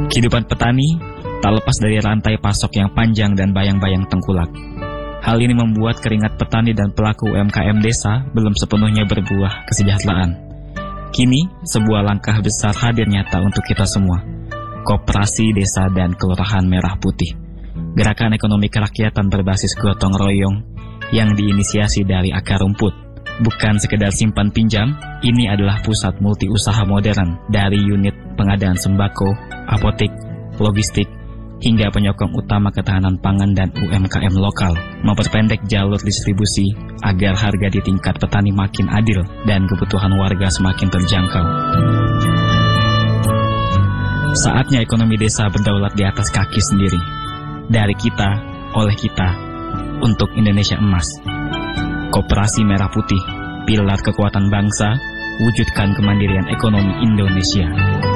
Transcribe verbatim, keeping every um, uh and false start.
Kehidupan petani tak lepas dari rantai pasok yang panjang dan bayang-bayang tengkulak. Hal ini membuat keringat petani dan pelaku U M K M desa belum sepenuhnya berbuah kesejahteraan. Kini, sebuah langkah besar hadir nyata untuk kita semua. Koperasi Desa dan Kelurahan Merah Putih. Gerakan ekonomi kerakyatan berbasis gotong royong yang diinisiasi dari akar rumput. Bukan sekedar simpan pinjam, ini adalah pusat multi usaha modern dari unit pengadaan sembako, apotek, logistik, hingga penyokong utama ketahanan pangan dan U M K M lokal, memperpendek jalur distribusi agar harga di tingkat petani makin adil dan kebutuhan warga semakin terjangkau. Saatnya ekonomi desa berdaulat di atas kaki sendiri. Dari kita, oleh kita, untuk Indonesia emas. Koperasi Merah Putih, pilar kekuatan bangsa, wujudkan kemandirian ekonomi Indonesia.